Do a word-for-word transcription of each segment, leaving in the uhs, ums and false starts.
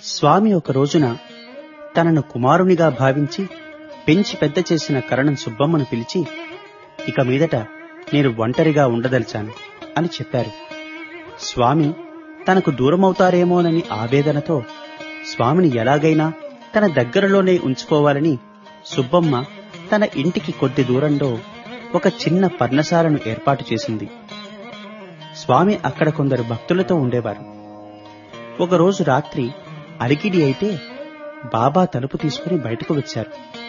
స్వామి ఒక రోజున తనను కుమారునిగా భావించి పెంచి పెద్ద చేసిన కరణం సుబ్బమ్మను పిలిచి, ఇక మీదట నేను ఒంటరిగా ఉండదలిచాను అని చెప్పారు. స్వామి తనకు దూరమవుతారేమోనని ఆవేదనతో స్వామిని ఎలాగైనా తన దగ్గరలోనే ఉంచుకోవాలని సుబ్బమ్మ తన ఇంటికి కొద్ది దూరంలో ఒక చిన్న పర్ణశాలను ఏర్పాటు చేసింది. స్వామి అక్కడ కొందరు భక్తులతో ఉండేవారు. ఒకరోజు రాత్రి అలికిడి అయితే బాబా తలుపు తీసుకుని బయటకు వచ్చారు.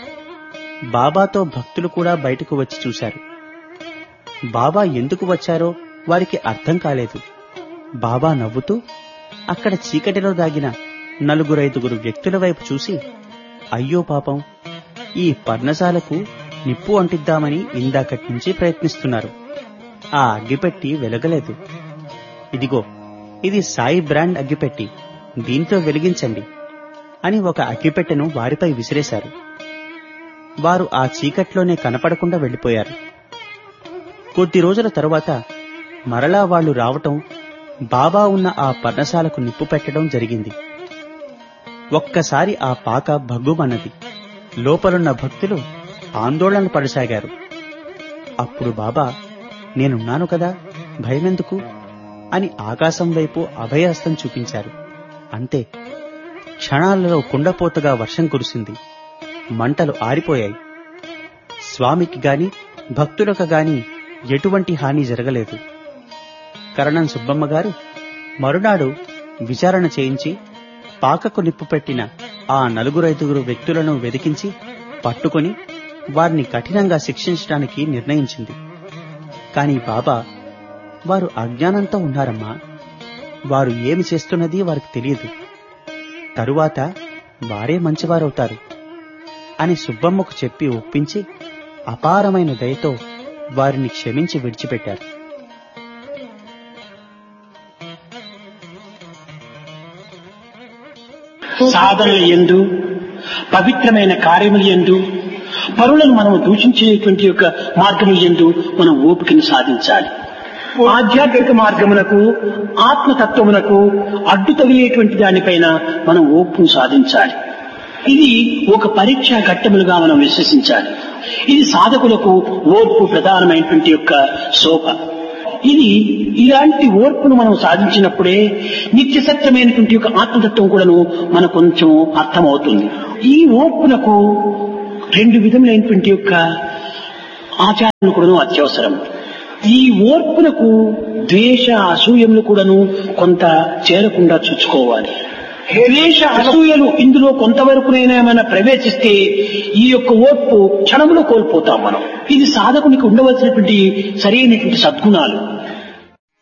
బాబాతో భక్తులు కూడా బయటకు వచ్చి చూశారు. బాబా ఎందుకు వచ్చారో వారికి అర్థం కాలేదు. బాబా నవ్వుతూ అక్కడ చీకటిలో దాగిన నలుగురైదుగురు వ్యక్తుల వైపు చూసి, అయ్యో పాపం, ఈ పర్ణశాలకు నిప్పు అంటిద్దామని ఇందాకటి నుంచి ప్రయత్నిస్తున్నారు. ఆ అగ్గిపెట్టి వెలగలేదు. ఇదిగో, ఇది సాయి బ్రాండ్ అగ్గిపెట్టి, దీంతో వెలిగించండి అని ఒక అగ్గిపెట్టెను వారిపై విసిరేశారు. వారు ఆ చీకట్లోనే కనపడకుండా వెళ్లిపోయారు. కొద్ది రోజుల తరువాత మరలా వాళ్లు రావటం, బాబా ఉన్న ఆ పర్ణశాలకు నిప్పు పెట్టడం జరిగింది. ఒక్కసారి ఆ పాక భగ్గుమన్నది. లోపలున్న భక్తులు ఆందోళన పడసాగారు. అప్పుడు బాబా, నేనున్నాను కదా, భయమెందుకు అని ఆకాశం వైపు అభయహస్తం చూపించారు. అంతే, క్షణాలలో కుండపోతగా వర్షం కురిసింది. మంటలు ఆరిపోయాయి. స్వామికి గాని భక్తులకు గాని ఎటువంటి హాని జరగలేదు. కరణం సుబ్బమ్మ గారు మరునాడు విచారణ చేయించి పాకకు నిప్పు పెట్టిన ఆ నలుగురైదుగురు వ్యక్తులను వెదికించి పట్టుకొని వారిని కఠినంగా శిక్షించడానికి నిర్ణయించింది. కాని బాబా, వారు అజ్ఞానంతో ఉన్నారమ్మా, వారు ఏమి చేస్తున్నది వారికి తెలియదు, తరువాత వారే మంచివారవుతారు అని సుబ్బమ్మకు చెప్పి ఒప్పించి అపారమైన దయతో వారిని క్షమించి విడిచిపెట్టారు. సాధనల యందు, పవిత్రమైన కార్యముల యందు, పరులను మనం దూషించేటువంటి యొక్క మార్గముల యందు మనం ఓపికను సాధించాలి. ఆధ్యాత్మిక మార్గమునకు, ఆత్మతత్వమునకు అడ్డు తగిలేటువంటి దానిపైన మనం ఓపును సాధించాలి. ఇది ఒక పరీక్షా ఘట్టములుగా మనం విశ్వసించాలి. ఇది సాధకులకు ఓర్పు ప్రధానమైనటువంటి యొక్క శోభ. ఇది ఇలాంటి ఓర్పును మనం సాధించినప్పుడే నిత్య సత్యమైనటువంటి యొక్క ఆత్మతత్వం కూడాను మనకు కొంచెం అర్థమవుతుంది. ఈ ఓర్పునకు రెండు విధములైనటువంటి యొక్క ఆచారణ కూడాను అత్యవసరం. ఈ ఓర్పునకు ద్వేష అసూయములు కూడాను కొంత చేరకుండా చూసుకోవాలి. ద్వేష అసూయలు ఇందులో కొంతవరకునైనా ఏమైనా ప్రవేశిస్తే ఈ యొక్క ఓర్పు క్షణంలో కోల్పోతాం మనం. ఇది సాధకునికి ఉండవలసినటువంటి సరైనటువంటి సద్గుణాలు.